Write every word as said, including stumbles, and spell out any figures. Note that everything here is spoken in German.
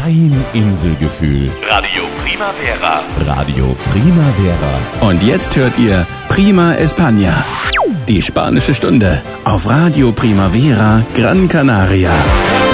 Dein Inselgefühl. Radio Primavera. Radio Primavera. Und jetzt hört ihr Prima España. Die spanische Stunde auf Radio Primavera Gran Canaria.